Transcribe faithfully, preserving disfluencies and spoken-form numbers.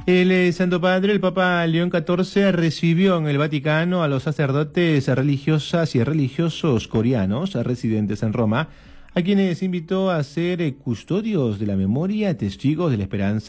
El eh, Santo Padre, el Papa León catorce, recibió en el Vaticano a los sacerdotes religiosas y religiosos coreanos residentes en Roma, a quienes invitó a ser eh, custodios de la memoria, testigos de la esperanza